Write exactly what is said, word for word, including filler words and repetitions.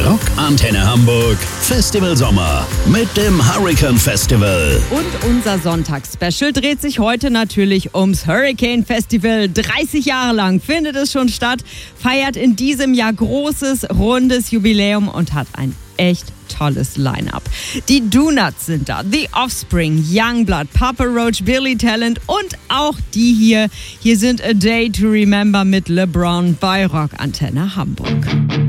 Rock Antenne Hamburg Festival Sommer mit dem Hurricane Festival. Und unser Sonntagsspecial dreht sich heute natürlich ums Hurricane Festival. dreißig Jahre lang findet es schon statt, feiert in diesem Jahr großes, rundes Jubiläum und hat ein echt tolles Line-Up. Die Donuts sind da, The Offspring, Youngblood, Papa Roach, Billy Talent und auch die hier. Hier sind A Day to Remember mit LeBron bei Rock Antenne Hamburg.